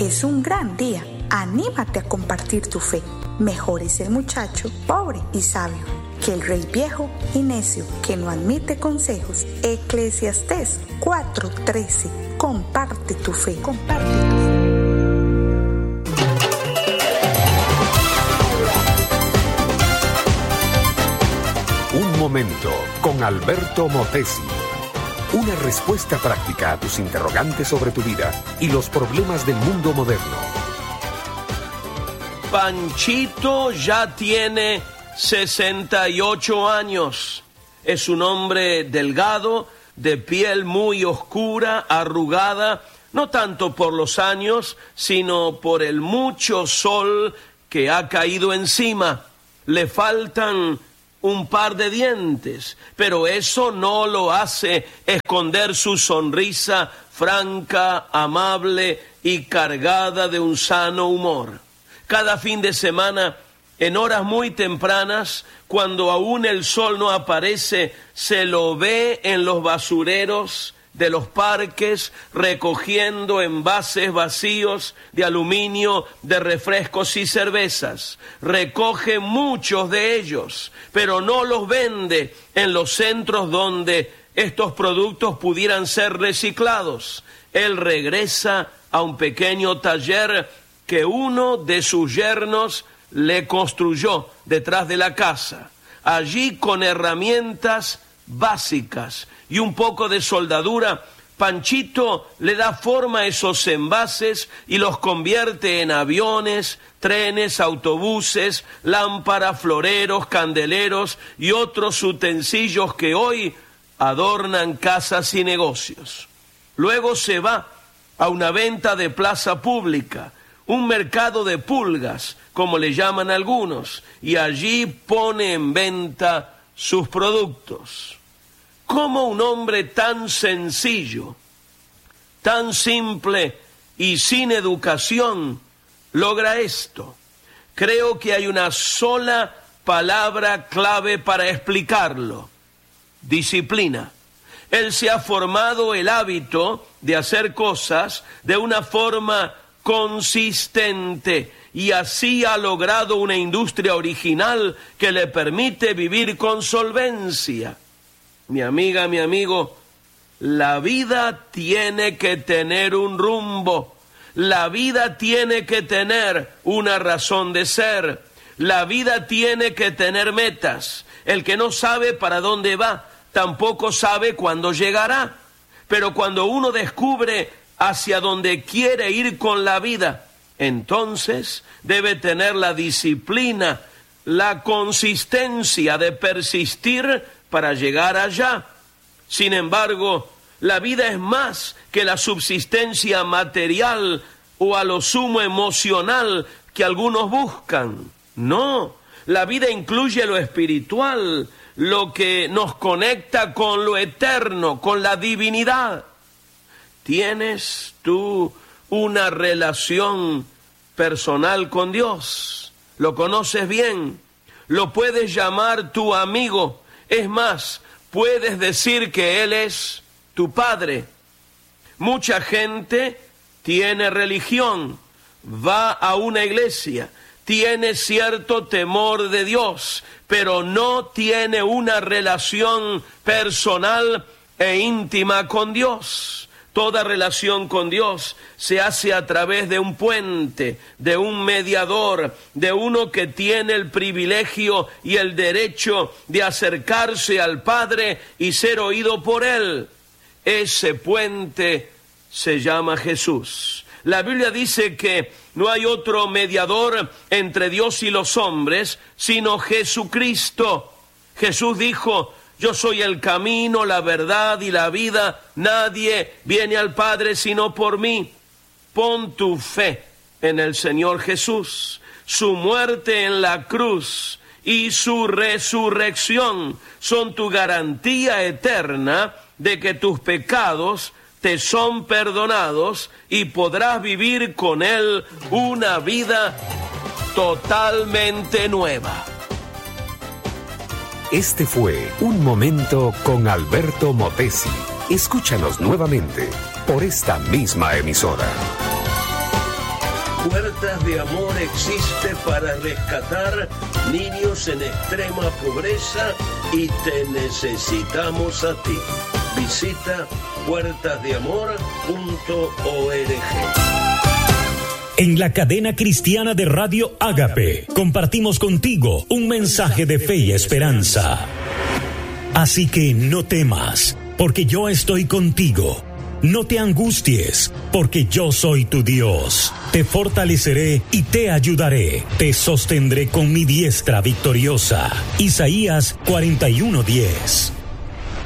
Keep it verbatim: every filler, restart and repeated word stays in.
es un gran día. Anímate a compartir tu fe. Mejor es el muchacho pobre y sabio que el rey viejo y necio que no admite consejos. Eclesiastés cuatro trece. Comparte tu fe. Comparte tu fe. Un momento con Alberto Motesi. Una respuesta práctica a tus interrogantes sobre tu vida y los problemas del mundo moderno. Panchito ya tiene sesenta y ocho años. Es un hombre delgado, de piel muy oscura, arrugada, no tanto por los años, sino por el mucho sol que ha caído encima. Le faltan un par de dientes, pero eso no lo hace esconder su sonrisa franca, amable y cargada de un sano humor. Cada fin de semana, en horas muy tempranas, cuando aún el sol no aparece, se lo ve en los basureros de los parques recogiendo envases vacíos de aluminio de refrescos y cervezas. Recoge muchos de ellos, pero no los vende en los centros donde estos productos pudieran ser reciclados. Él regresa a un pequeño taller que uno de sus yernos le construyó detrás de la casa. Allí, con herramientas básicas y un poco de soldadura, Panchito le da forma a esos envases y los convierte en aviones, trenes, autobuses, lámparas, floreros, candeleros y otros utensilios que hoy adornan casas y negocios. Luego se va a una venta de plaza pública, un mercado de pulgas, como le llaman algunos, y allí pone en venta sus productos. ¿Cómo un hombre tan sencillo, tan simple y sin educación logra esto? Creo que hay una sola palabra clave para explicarlo: disciplina. Él se ha formado el hábito de hacer cosas de una forma consistente y así ha logrado una industria original que le permite vivir con solvencia. Mi amiga, mi amigo, la vida tiene que tener un rumbo, la vida tiene que tener una razón de ser, la vida tiene que tener metas. El que no sabe para dónde va, tampoco sabe cuándo llegará. Pero cuando uno descubre hacia dónde quiere ir con la vida, entonces debe tener la disciplina, la consistencia de persistir para llegar allá. Sin embargo, la vida es más que la subsistencia material o a lo sumo emocional que algunos buscan. No, la vida incluye lo espiritual, lo que nos conecta con lo eterno, con la divinidad. ¿Tienes tú una relación personal con Dios? ¿Lo conoces bien? ¿Lo puedes llamar tu amigo? Es más, puedes decir que Él es tu Padre. Mucha gente tiene religión, va a una iglesia, tiene cierto temor de Dios, pero no tiene una relación personal e íntima con Dios. Toda relación con Dios se hace a través de un puente, de un mediador, de uno que tiene el privilegio y el derecho de acercarse al Padre y ser oído por Él. Ese puente se llama Jesús. La Biblia dice que no hay otro mediador entre Dios y los hombres, sino Jesucristo. Jesús dijo: yo soy el camino, la verdad y la vida. Nadie viene al Padre sino por mí. Pon tu fe en el Señor Jesús. Su muerte en la cruz y su resurrección son tu garantía eterna de que tus pecados te son perdonados y podrás vivir con Él una vida totalmente nueva. Este fue Un Momento con Alberto Motesi. Escúchanos nuevamente por esta misma emisora. Puertas de Amor existe para rescatar niños en extrema pobreza y te necesitamos a ti. Visita puertas de amor punto org. En la cadena cristiana de Radio Ágape compartimos contigo un mensaje de fe y esperanza. Así que no temas, porque yo estoy contigo. No te angusties, porque yo soy tu Dios. Te fortaleceré y te ayudaré. Te sostendré con mi diestra victoriosa. Isaías cuarenta y uno diez.